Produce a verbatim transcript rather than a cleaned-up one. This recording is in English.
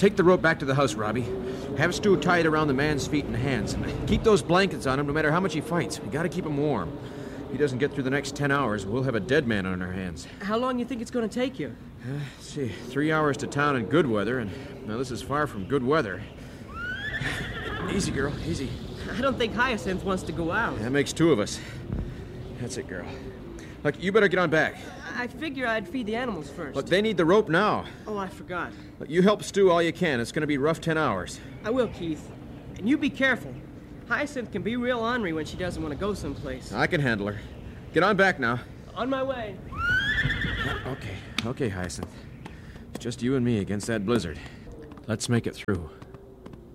take the rope back to the house, Robbie. Have Stu tie it around the man's feet and hands. And keep those blankets on him no matter how much he fights. We gotta keep him warm. If he doesn't get through the next ten hours, we'll have a dead man on our hands. How long do you think it's going to take you? Uh, let's see, three hours to town in good weather, and now this is far from good weather. Easy, girl, easy. I don't think Hyacinth wants to go out. That makes two of us. That's it, girl. Look, you better get on back. I figure I'd feed the animals first. Look, they need the rope now. Oh, I forgot. Look, you help Stu all you can. It's going to be rough ten hours. I will, Keith. And you be careful. Hyacinth can be real ornery when she doesn't want to go someplace. I can handle her. Get on back now. On my way. Okay, okay, Hyacinth. It's just you and me against that blizzard. Let's make it through.